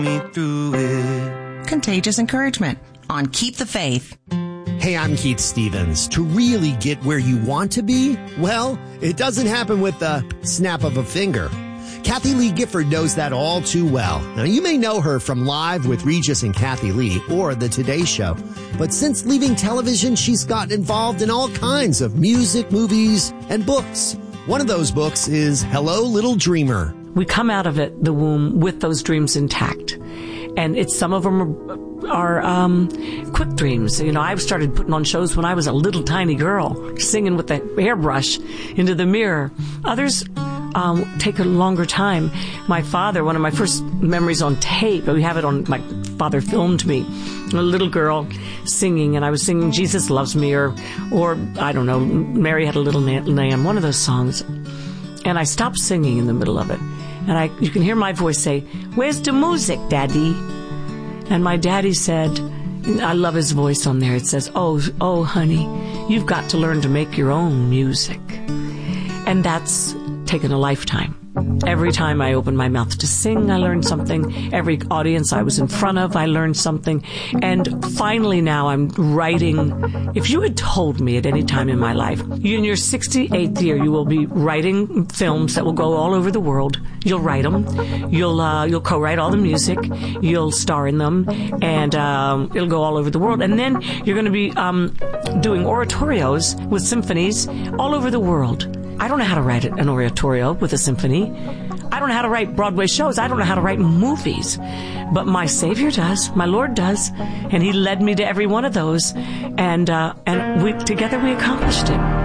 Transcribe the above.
me through it. Contagious encouragement on Keep the Faith. Hey, I'm Keith Stevens. To really get where you want to be, well, it doesn't happen with the snap of a finger. Kathy Lee Gifford knows that all too well. Now, you may know her from Live with Regis and Kathy Lee or The Today Show. But since leaving television, she's gotten involved in all kinds of music, movies, and books. One of those books is Hello, Little Dreamer. We come out of the womb with those dreams intact. And some of them are quick dreams. You know, I started putting on shows when I was a little tiny girl, singing with the hairbrush into the mirror. Others take a longer time. My father, one of my first memories on tape, my father filmed me, a little girl singing, and I was singing Jesus Loves Me, or I don't know, Mary Had a Little Lamb, one of those songs. And I stopped singing in the middle of it. And you can hear my voice say, "Where's the music, Daddy?" And my daddy said, I love his voice on there. It says, oh, honey, you've got to learn to make your own music. And that's taken a lifetime. Every time I opened my mouth to sing, I learned something. Every audience I was in front of, I learned something. And finally now I'm writing. If you had told me at any time in my life, in your 68th year, you will be writing films that will go all over the world. You'll write them. You'll co-write all the music. You'll star in them. And it'll go all over the world. And then you're going to be doing oratorios with symphonies all over the world. I don't know how to write an oratorio with a symphony. I don't know how to write Broadway shows. I don't know how to write movies. But my Savior does. My Lord does. And He led me to every one of those. And together we accomplished it.